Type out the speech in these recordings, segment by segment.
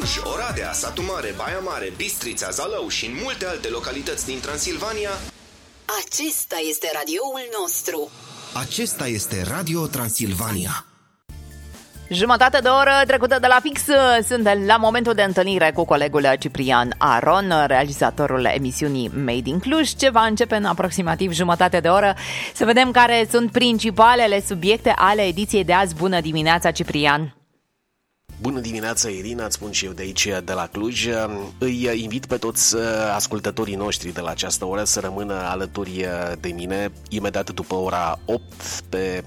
Cluj, Oradea, Satu Mare, Baia Mare, Bistrița, Zalău și în multe alte localități din Transilvania. Acesta este radioul nostru. Acesta este Radio Transilvania. Jumătate de oră trecută de la fix, suntem la momentul de întâlnire cu colegul Ciprian Aron, realizatorul emisiunii Made in Cluj, ce va începe în aproximativ jumătate de oră. Să vedem care sunt principalele subiecte ale ediției de azi. Bună dimineața, Ciprian! Bună dimineața, Irina, îți spun și eu de aici, de la Cluj. Îi invit pe toți ascultătorii noștri de la această oră să rămână alături de mine imediat după ora 8 pe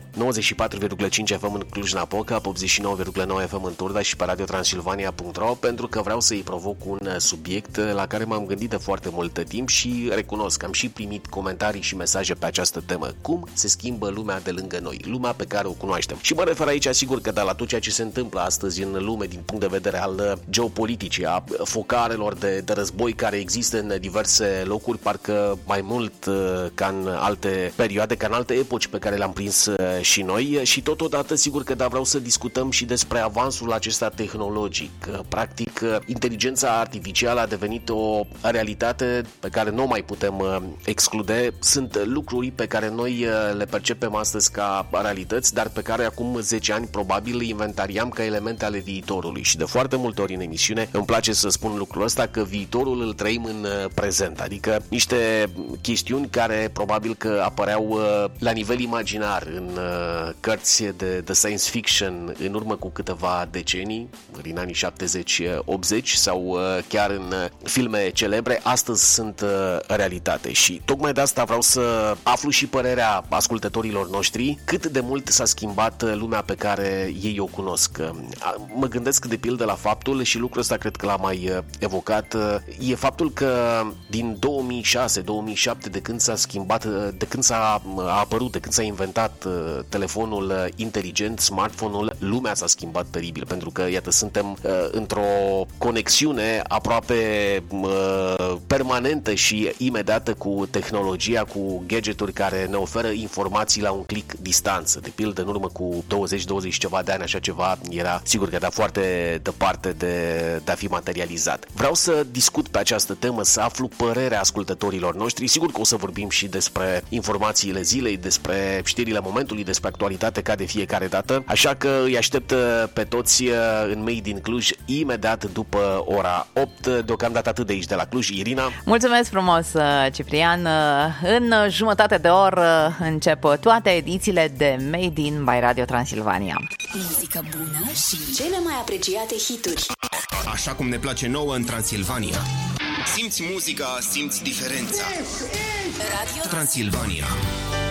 94,5 FM în Cluj-Napoca, pe 89,9 FM în Turda și pe radiotransilvania.ro, pentru că vreau să-i provoc un subiect la care m-am gândit de foarte mult timp și recunosc că am și primit comentarii și mesaje pe această temă. Cum se schimbă lumea de lângă noi, lumea pe care o cunoaștem? Și mă refer aici, sigur, că de la tot ceea ce se întâmplă astăzi în lume din punct de vedere al geopoliticii, a focarelor de război care există în diverse locuri, parcă mai mult ca în alte perioade, ca în alte epoci pe care le-am prins și noi. Și totodată, sigur că vreau să discutăm și despre avansul acesta tehnologic. Practic, inteligența artificială a devenit o realitate pe care nu o mai putem exclude. Sunt lucruri pe care noi le percepem astăzi ca realități, dar pe care acum 10 ani probabil le inventariam ca elemente ale viitorului. Și de foarte multe ori în emisiune îmi place să spun lucrul ăsta, că viitorul îl trăim în prezent, adică niște chestiuni care probabil că apăreau la nivel imaginar în cărți de science fiction în urmă cu câteva decenii, în anii 70-80 sau chiar în filme celebre, astăzi sunt realitate. Și tocmai de asta vreau să aflu și părerea ascultătorilor noștri, cât de mult s-a schimbat lumea pe care ei o cunosc. Mă gândesc de pildă la faptul, și lucrul ăsta cred că l-am mai evocat, e faptul că din 2006-2007, de când s-a schimbat, de când s-a apărut, de când s-a inventat telefonul inteligent, smartphone-ul, lumea s-a schimbat teribil, pentru că, iată, suntem într-o conexiune aproape permanentă și imediată cu tehnologia, cu gadgeturi care ne oferă informații la un click distanță. De pildă, în urmă cu 20 ceva de ani, așa ceva era, sigur că era foarte departe de a fi materializat. Vreau să discut pe această temă, să aflu părerea ascultătorilor noștri. Sigur că o să vorbim și despre informațiile zilei, despre știrile momentului, despre actualitate ca de fiecare dată, așa că îi aștept pe toți în Made in Cluj imediat după ora 8. Deocamdată atât de aici de la Cluj. Irina? Mulțumesc frumos, Ciprian. În jumătate de oră încep toate edițiile de Made in by Radio Transilvania. Muzică bună și cele mai apreciate hituri. Așa cum ne place nouă în Transilvania. Simți muzica, simți diferența. Radio Transilvania.